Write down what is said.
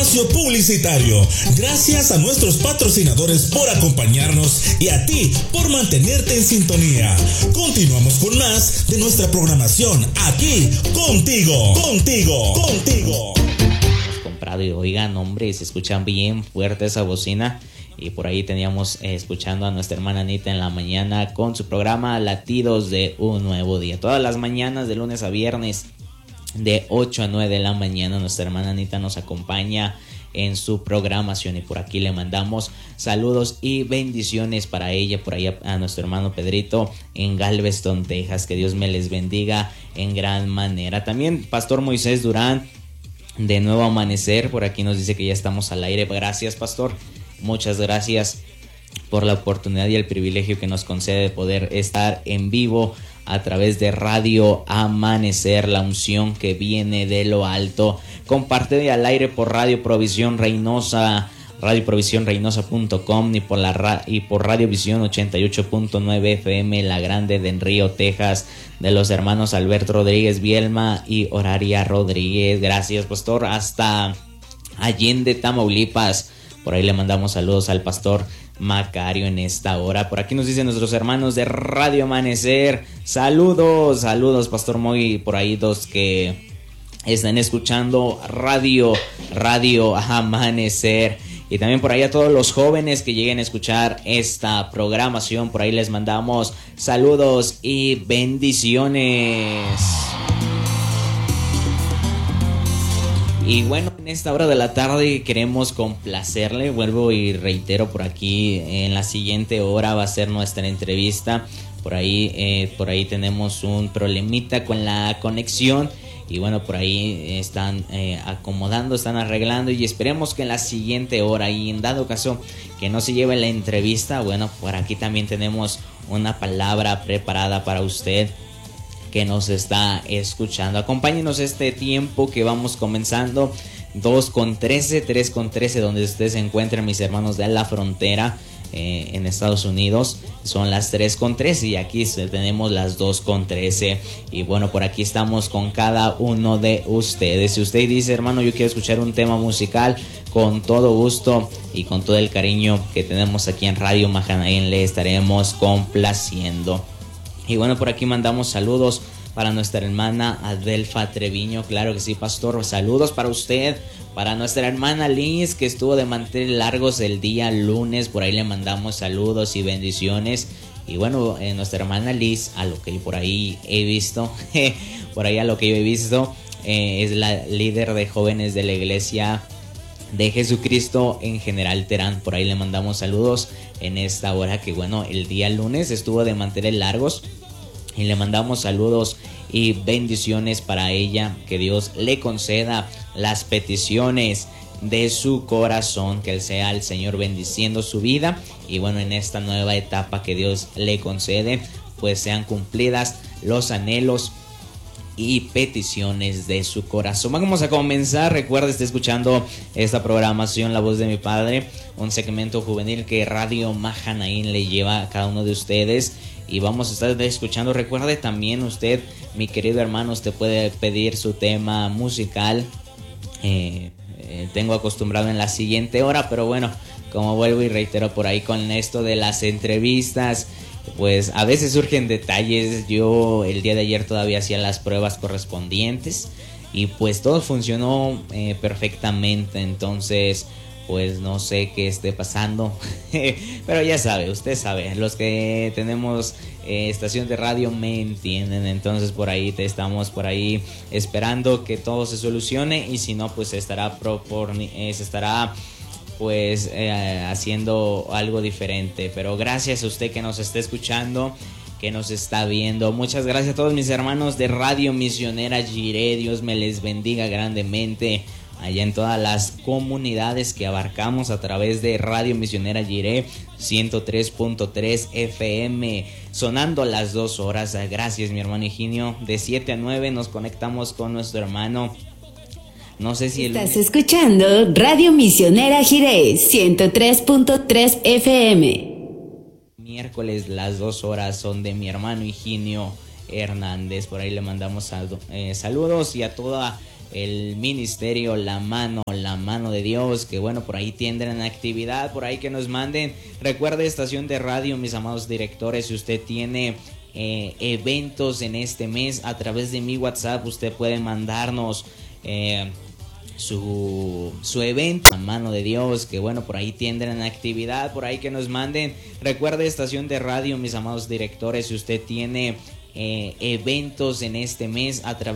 espacio publicitario. Gracias a nuestros patrocinadores por acompañarnos y a ti por mantenerte en sintonía. Continuamos con más de nuestra programación aquí contigo. Comprado y oigan, hombre, se escuchan bien fuerte esa bocina. Y por ahí teníamos escuchando a nuestra hermana Anita en la mañana con su programa Latidos de un Nuevo Día. Todas las mañanas de lunes a viernes de 8 a 9 de la mañana nuestra hermana Anita nos acompaña en su programación y por aquí le mandamos saludos y bendiciones para ella, por ahí a nuestro hermano Pedrito en Galveston, Texas. Que Dios me les bendiga en gran manera. También Pastor Moisés Durán de Nuevo Amanecer por aquí nos dice que ya estamos al aire. Gracias, pastor. Muchas gracias por la oportunidad y el privilegio que nos concede de poder estar en vivo a través de Radio Amanecer, la unción que viene de lo alto. Comparte al aire por Radio Provisión Reynosa, radioprovisionreynosa.com y por Radio Visión 88.9 FM La Grande de Río, Texas, de los hermanos Alberto Rodríguez Bielma y Horaria Rodríguez. Gracias, pastor. Hasta Allende, Tamaulipas. Por ahí le mandamos saludos al pastor Macario en esta hora. Por aquí nos dicen nuestros hermanos de Radio Amanecer. Saludos, pastor Moy. Por ahí dos que están escuchando Radio Amanecer. Y también por ahí a todos los jóvenes que lleguen a escuchar esta programación. Por ahí les mandamos saludos y bendiciones. Y bueno, en esta hora de la tarde queremos complacerle, vuelvo y reitero por aquí, en la siguiente hora va a ser nuestra entrevista. Por ahí tenemos un problemita con la conexión y bueno, por ahí están acomodando, están arreglando y esperemos que en la siguiente hora, y en dado caso que no se lleve la entrevista, bueno, por aquí también tenemos una palabra preparada para usted que nos está escuchando. Acompáñenos este tiempo que vamos comenzando, 2:13, 3:13, donde ustedes se encuentran, mis hermanos de la frontera en Estados Unidos. Son las 3:13 y aquí tenemos las 2:13. Y bueno, por aquí estamos con cada uno de ustedes. Si usted dice, hermano, yo quiero escuchar un tema musical, con todo gusto y con todo el cariño que tenemos aquí en Radio Mahanaim, le estaremos complaciendo. Y bueno, por aquí mandamos saludos para nuestra hermana Adelfa Treviño. Claro que sí, pastor. Saludos para usted. Para nuestra hermana Liz, que estuvo de manteles largos el día lunes. Por ahí le mandamos saludos y bendiciones. Y bueno, nuestra hermana Liz, a lo que por ahí he visto, es la líder de jóvenes de la iglesia de Jesucristo en General Terán. Por ahí le mandamos saludos en esta hora, que bueno, el día lunes estuvo de manteles largos y le mandamos saludos y bendiciones para ella. Que Dios le conceda las peticiones de su corazón, que sea el Señor bendiciendo su vida y bueno, en esta nueva etapa que Dios le concede, pues sean cumplidas los anhelos y peticiones de su corazón. Vamos a comenzar. Recuerda, está escuchando esta programación La Voz de mi Padre, un segmento juvenil que Radio Mahanaim le lleva a cada uno de ustedes y vamos a estar escuchando. Recuerde también usted, mi querido hermano, usted puede pedir su tema musical. Tengo acostumbrado en la siguiente hora, pero bueno, como vuelvo y reitero por ahí con esto de las entrevistas, pues a veces surgen detalles. Yo el día de ayer todavía hacía las pruebas correspondientes y pues todo funcionó perfectamente. Entonces pues no sé qué esté pasando pero ya sabe, usted sabe, los que tenemos estación de radio me entienden. Entonces por ahí estamos por ahí esperando que todo se solucione y si no, pues se estará haciendo algo diferente. Pero gracias a usted que nos está escuchando, que nos está viendo. Muchas gracias a todos mis hermanos de Radio Misionera Jiré. Dios me les bendiga grandemente allá en todas las comunidades que abarcamos a través de Radio Misionera Jiré 103.3 FM, sonando las 2 horas. Gracias, mi hermano Higinio. De 7 a 9 nos conectamos con nuestro hermano. No sé si estás escuchando Radio Misionera Jiré 103.3 FM. Miércoles las 2 horas son de mi hermano Higinio Hernández. Por ahí le mandamos saludos y a toda el ministerio La Mano de Dios, que bueno, por ahí tendrán actividad, por ahí que nos manden. Recuerde, estación de radio, mis amados directores, si usted tiene eventos en este mes, a través de mi WhatsApp usted puede mandarnos su evento, La Mano de Dios, que bueno, por ahí tendrán actividad, por ahí que nos manden. Recuerde, estación de radio, mis amados directores, si usted tiene eventos en este mes, a través